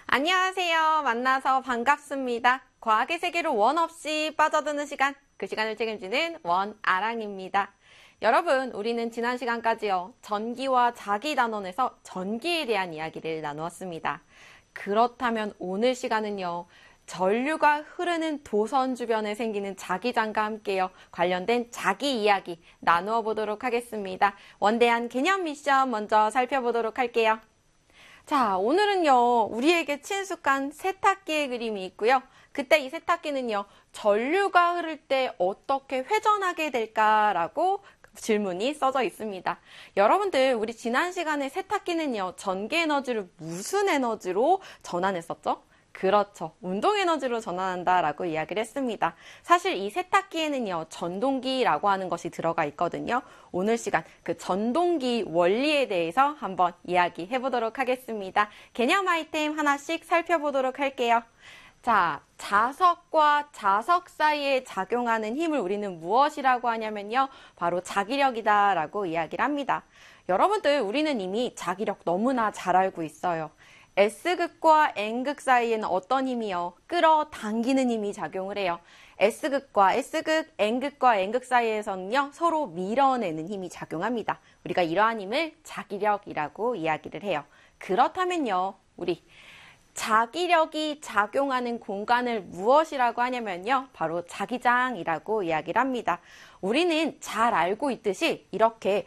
안녕하세요. 만나서 반갑습니다. 과학의 세계로 원 없이 빠져드는 시간, 그 시간을 책임지는 원아랑입니다. 여러분, 우리는 지난 시간까지요, 전기와 자기 단원에서 전기에 대한 이야기를 나누었습니다. 그렇다면 오늘 시간은요, 전류가 흐르는 도선 주변에 생기는 자기장과 함께요, 관련된 자기 이야기 나누어 보도록 하겠습니다. 원대한 개념 미션 먼저 살펴보도록 할게요. 자, 오늘은요, 우리에게 친숙한 세탁기의 그림이 있고요. 그때 이 세탁기는요, 전류가 흐를 때 어떻게 회전하게 될까라고 질문이 써져 있습니다. 여러분들, 우리 지난 시간에 세탁기는요, 전기 에너지를 무슨 에너지로 전환했었죠? 그렇죠. 운동 에너지로 전환한다라고 이야기를 했습니다. 사실 이 세탁기에는요, 전동기라고 하는 것이 들어가 있거든요. 오늘 시간 그 전동기 원리에 대해서 한번 이야기해 보도록 하겠습니다. 개념 아이템 하나씩 살펴보도록 할게요. 자, 자석과 자석 사이에 작용하는 힘을 우리는 무엇이라고 하냐면요, 바로 자기력이다라고 이야기를 합니다. 여러분들, 우리는 이미 자기력 너무나 잘 알고 있어요. S극과 N극 사이에는 어떤 힘이요? 끌어당기는 힘이 작용을 해요. S극과 S극, N극과 N극 사이에서는요, 서로 밀어내는 힘이 작용합니다. 우리가 이러한 힘을 자기력이라고 이야기를 해요. 그렇다면요, 우리 자기력이 작용하는 공간을 무엇이라고 하냐면요, 바로 자기장이라고 이야기를 합니다. 우리는 잘 알고 있듯이 이렇게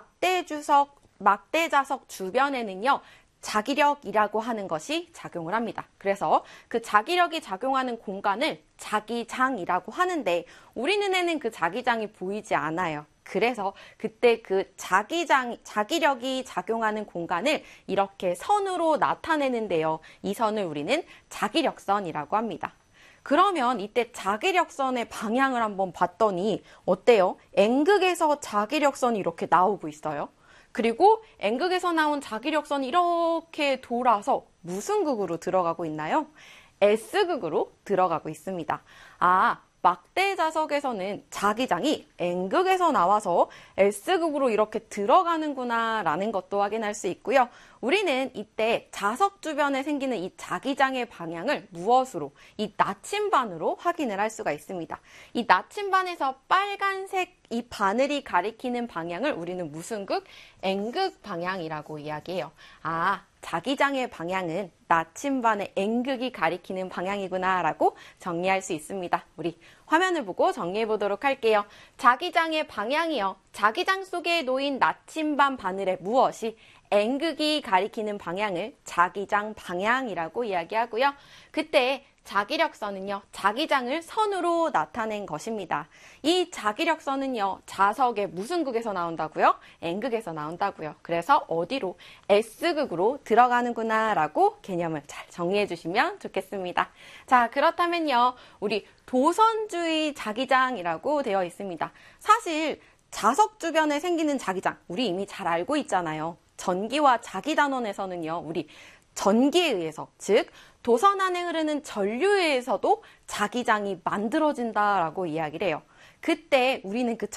막대자석 주변에는요, 자기력이라고 하는 것이 작용을 합니다. 그래서 그 자기력이 작용하는 공간을 자기장이라고 하는데 우리 눈에는 그 자기장이 보이지 않아요. 그래서 그때 그 자기력이 작용하는 공간을 이렇게 선으로 나타내는데요. 이 선을 우리는 자기력선이라고 합니다. 그러면 이때 자기력선의 방향을 한번 봤더니 어때요? N극에서 자기력선이 이렇게 나오고 있어요. 그리고 N극에서 나온 자기력선이 이렇게 돌아서 무슨 극으로 들어가고 있나요? S극으로 들어가고 있습니다. 아, 막대자석에서는 자기장이 N극에서 나와서 S극으로 이렇게 들어가는구나 라는 것도 확인할 수 있고요. 우리는 이때 자석 주변에 생기는 이 자기장의 방향을 무엇으로? 이 나침반으로 확인을 할 수가 있습니다. 이 나침반에서 빨간색 이 바늘이 가리키는 방향을 우리는 무슨 극? N극 방향이라고 이야기해요. 아, 자기장의 방향은 나침반의 N극이 가리키는 방향이구나 라고 정리할 수 있습니다. 우리 화면을 보고 정리해 보도록 할게요. 자기장의 방향이요. 자기장 속에 놓인 나침반 바늘의 무엇이 N극이 가리키는 방향을 자기장 방향이라고 이야기하고요. 그때 자기력선은요, 자기장을 선으로 나타낸 것입니다. 이 자기력선은요, 자석의 무슨 극에서 나온다고요? N극에서 나온다고요. 그래서 어디로? S극으로 들어가는구나 라고 개념을 잘 정리해 주시면 좋겠습니다. 자, 그렇다면요, 우리 도선주의 자기장이라고 되어 있습니다. 사실 자석 주변에 생기는 자기장, 우리 이미 잘 알고 있잖아요. 전기와 자기단원에서는요, 우리 전기에 의해서, 즉 도선 안에 흐르는 전류에 의해서도 자기장이 만들어진다라고 이야기를 해요. 그때 우리는 그